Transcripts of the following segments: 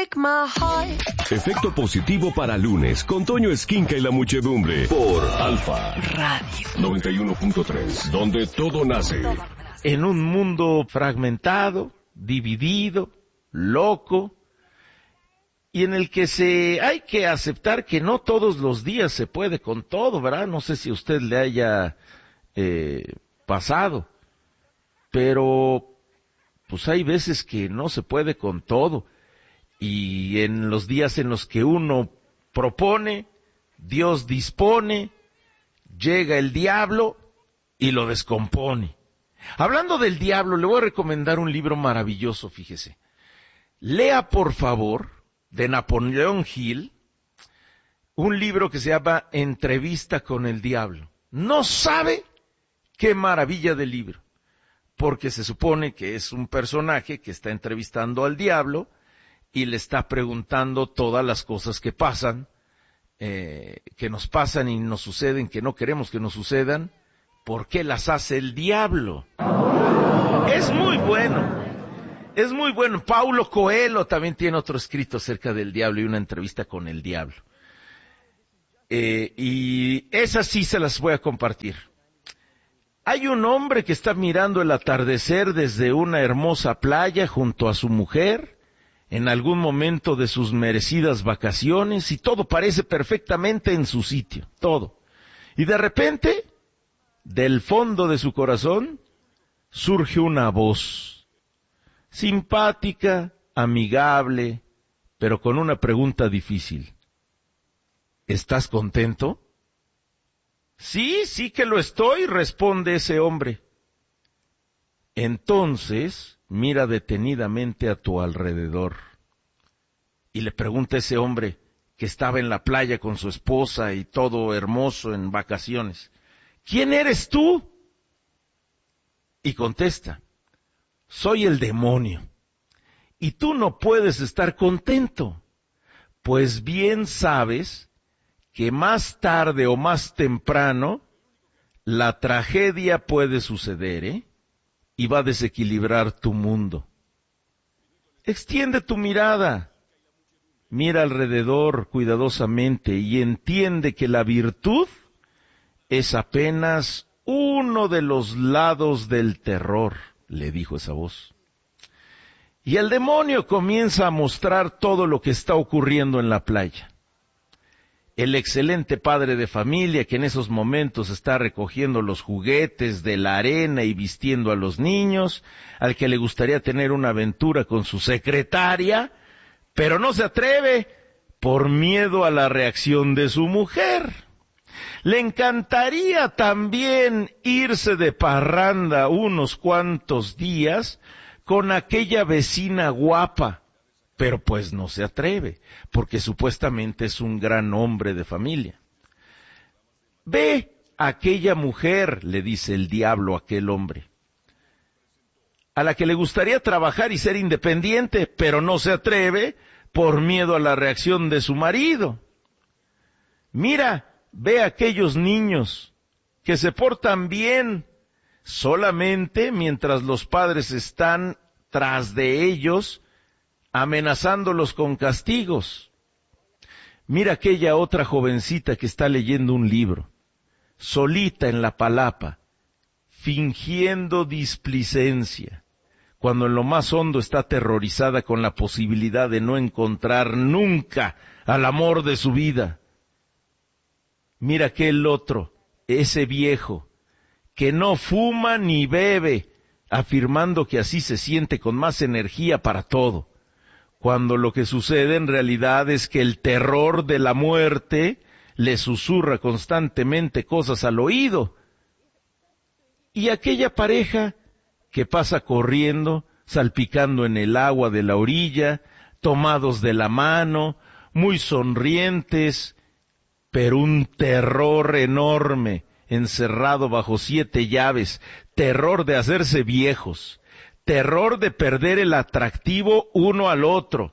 break my heart. Efecto positivo para lunes con Toño Esquinca y la muchedumbre por Alfa Radio 91.3, donde todo nace. En un mundo fragmentado, dividido, loco, y en el que hay que aceptar que no todos los días se puede con todo, ¿verdad? No sé si a usted le haya pasado, pero pues hay veces que no se puede con todo, y en los días en los que uno propone, Dios dispone, llega el diablo y lo descompone. Hablando del diablo, le voy a recomendar un libro maravilloso, fíjese. Lea, por favor, de Napoleón Hill, un libro que se llama Entrevista con el Diablo. No sabe qué maravilla de libro, porque se supone que es un personaje que está entrevistando al diablo y le está preguntando todas las cosas que pasan, que nos pasan y nos suceden, que no queremos que nos sucedan, ¿por qué las hace el diablo? Es muy bueno. Es muy bueno. Paulo Coelho también tiene otro escrito acerca del diablo y una entrevista con el diablo. Y esas sí se las voy a compartir. Hay un hombre que está mirando el atardecer desde una hermosa playa junto a su mujer, en algún momento de sus merecidas vacaciones, y todo parece perfectamente en su sitio, todo. Y de repente, del fondo de su corazón, surge una voz simpática, amigable, pero con una pregunta difícil. ¿Estás contento? Sí, sí que lo estoy, responde ese hombre. Entonces, mira detenidamente a tu alrededor. Y le pregunta a ese hombre, que estaba en la playa con su esposa y todo hermoso en vacaciones, ¿quién eres tú? Y contesta, soy el demonio, y tú no puedes estar contento, pues bien sabes que más tarde o más temprano la tragedia puede suceder, y va a desequilibrar tu mundo. Extiende tu mirada, mira alrededor cuidadosamente y entiende que la virtud es apenas uno de los lados del terror, le dijo esa voz. Y el demonio comienza a mostrar todo lo que está ocurriendo en la playa. El excelente padre de familia que en esos momentos está recogiendo los juguetes de la arena y vistiendo a los niños, al que le gustaría tener una aventura con su secretaria, pero no se atreve por miedo a la reacción de su mujer. Le encantaría también irse de parranda unos cuantos días con aquella vecina guapa, pero pues no se atreve, porque supuestamente es un gran hombre de familia. Ve a aquella mujer, le dice el diablo a aquel hombre, a la que le gustaría trabajar y ser independiente, pero no se atreve por miedo a la reacción de su marido. Mira, ve a aquellos niños que se portan bien solamente mientras los padres están tras de ellos amenazándolos con castigos. Mira aquella otra jovencita que está leyendo un libro, solita en la palapa, fingiendo displicencia, cuando en lo más hondo está aterrorizada con la posibilidad de no encontrar nunca al amor de su vida. Mira aquel otro, ese viejo, que no fuma ni bebe, afirmando que así se siente con más energía para todo, cuando lo que sucede en realidad es que el terror de la muerte le susurra constantemente cosas al oído. Y aquella pareja que pasa corriendo, salpicando en el agua de la orilla, tomados de la mano, muy sonrientes, pero un terror enorme, encerrado bajo 7 llaves, terror de hacerse viejos, terror de perder el atractivo uno al otro.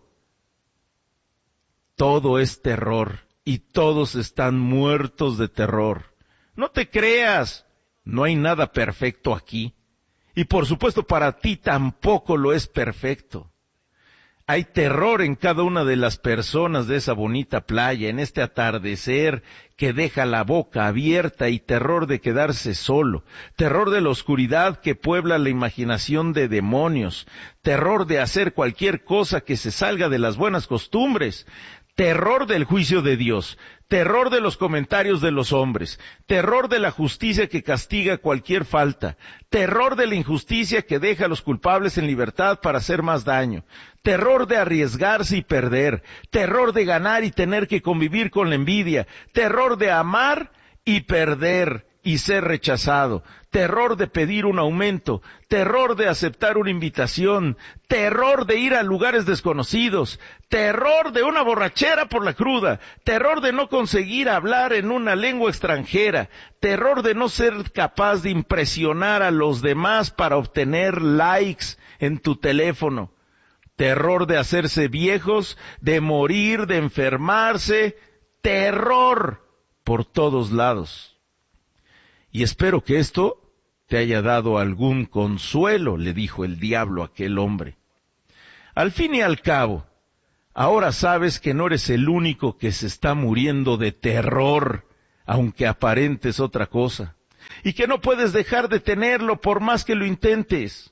Todo es terror y todos están muertos de terror. No te creas, no hay nada perfecto aquí. Y por supuesto para ti tampoco lo es perfecto. Hay terror en cada una de las personas de esa bonita playa, en este atardecer que deja la boca abierta, y terror de quedarse solo, terror de la oscuridad que puebla la imaginación de demonios, terror de hacer cualquier cosa que se salga de las buenas costumbres, terror del juicio de Dios, terror de los comentarios de los hombres, terror de la justicia que castiga cualquier falta, terror de la injusticia que deja a los culpables en libertad para hacer más daño, terror de arriesgarse y perder, terror de ganar y tener que convivir con la envidia, terror de amar y perder y ser rechazado, terror de pedir un aumento, terror de aceptar una invitación, terror de ir a lugares desconocidos, terror de una borrachera por la cruda, terror de no conseguir hablar en una lengua extranjera, terror de no ser capaz de impresionar a los demás para obtener likes en tu teléfono, terror de hacerse viejos, de morir, de enfermarse, terror por todos lados. Y espero que esto te haya dado algún consuelo, le dijo el diablo a aquel hombre. Al fin y al cabo, ahora sabes que no eres el único que se está muriendo de terror, aunque aparentes otra cosa, y que no puedes dejar de tenerlo por más que lo intentes.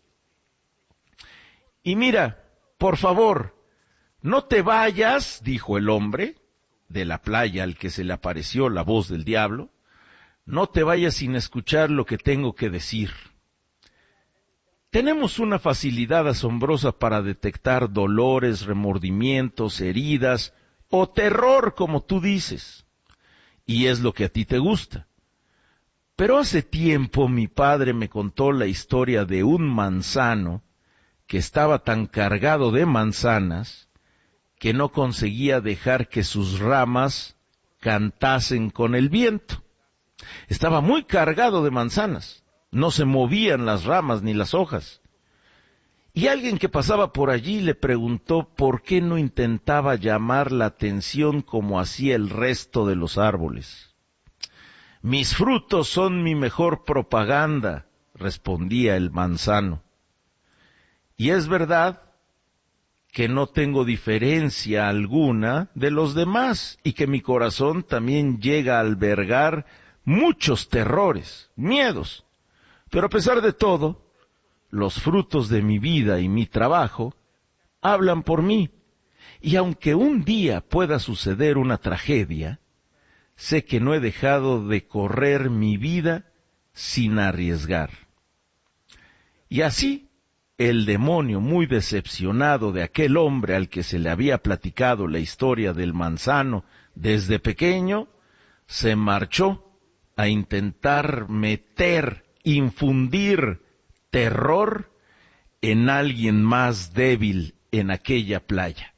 Y mira, por favor, no te vayas, dijo el hombre de la playa al que se le apareció la voz del diablo, no te vayas sin escuchar lo que tengo que decir. Tenemos una facilidad asombrosa para detectar dolores, remordimientos, heridas o terror, como tú dices, y es lo que a ti te gusta. Pero hace tiempo mi padre me contó la historia de un manzano que estaba tan cargado de manzanas que no conseguía dejar que sus ramas cantasen con el viento. Estaba muy cargado de manzanas, no se movían las ramas ni las hojas. Y alguien que pasaba por allí le preguntó por qué no intentaba llamar la atención como hacía el resto de los árboles. Mis frutos son mi mejor propaganda, respondía el manzano. Y es verdad que no tengo diferencia alguna de los demás y que mi corazón también llega a albergar muchos terrores, miedos, pero a pesar de todo, los frutos de mi vida y mi trabajo hablan por mí, y aunque un día pueda suceder una tragedia, sé que no he dejado de correr mi vida sin arriesgar. Y así, el demonio, muy decepcionado de aquel hombre al que se le había platicado la historia del manzano desde pequeño, se marchó a intentar infundir terror en alguien más débil en aquella playa.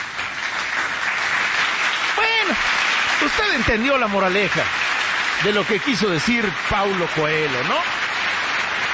Bueno, usted entendió la moraleja de lo que quiso decir Paulo Coelho, ¿no?